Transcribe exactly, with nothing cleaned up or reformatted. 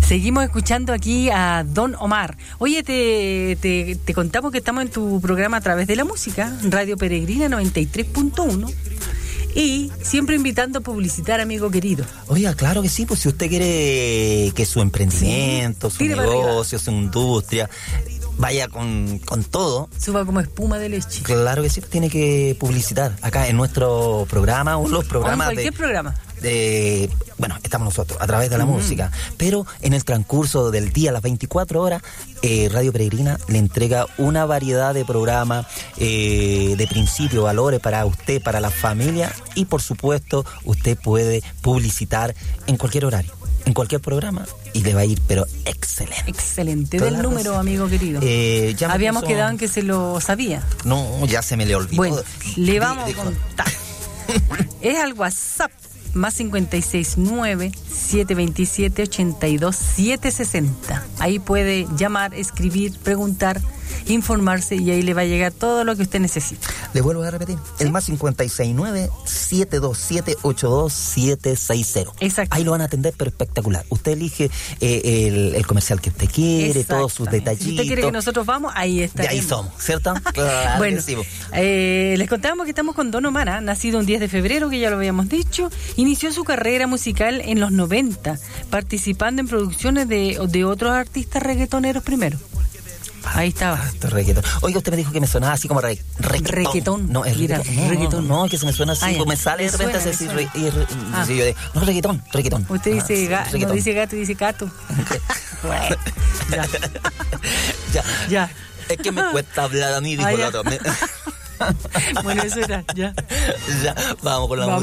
Seguimos escuchando aquí a Don Omar. Oye, te, te, te contamos que estamos en tu programa A Través de la Música, Radio Peregrina noventa y tres punto uno. Y siempre invitando a publicitar, amigo querido. Oiga, claro que sí, pues si usted quiere que su emprendimiento, sí, su negocio, su industria vaya con, con todo. Suba como espuma de leche. Claro que sí, tiene que publicitar acá en nuestro programa o los programas. ¿O en cualquier de, programa? De, bueno, estamos nosotros a través de la mm. música, pero en el transcurso del día, las veinticuatro horas, eh, Radio Peregrina le entrega una variedad de programas eh, de principios, valores para usted, para la familia, y por supuesto usted puede publicitar en cualquier horario, en cualquier programa, y le va a ir, pero excelente. Excelente. Del claro, número, sí. amigo querido. Eh, ya Habíamos puso... quedado en que se lo sabía. No, ya se me le olvidó. Bueno, le vamos de, de... a contar. Es al WhatsApp, más cincuenta y seis nueve, siete veintisiete, ochenta y dos, setecientos sesenta. Ahí puede llamar, escribir, preguntar, informarse, y ahí le va a llegar todo lo que usted necesita. Le vuelvo a repetir, ¿sí? El más cincuenta y seis nueve, siete dos siete, ocho dos siete seis cero. Exacto. Ahí lo van a atender, pero espectacular. Usted elige eh, el, el comercial que usted quiere, todos sus detallitos. Si usted quiere que nosotros vamos, ahí está. Y ahí somos, ¿cierto? Claro. Bueno, sí. eh, les contábamos que estamos con Don Omar, ¿eh? Nacido un diez de febrero, que ya lo habíamos dicho. Inició su carrera musical en los noventa, participando en producciones de, de otros artistas reggaetoneros primero. Ahí estaba. Reggaetón. Oiga, usted me dijo que me sonaba así como re, reggaetón. Reggaetón. No, es Mira, reggaetón. No, reggaetón. No, no, que se me suena así, ah, me sale de repente así. Re, y re, ah. yo de, no, reggaetón, reggaetón. Usted dice, ah, ga, no dice gato, dice gato. Bueno, ya. ya. Ya. Es que me cuesta hablar a mí, dijo ah, el otro. Bueno, eso era, ya. Ya, vamos con la vamos.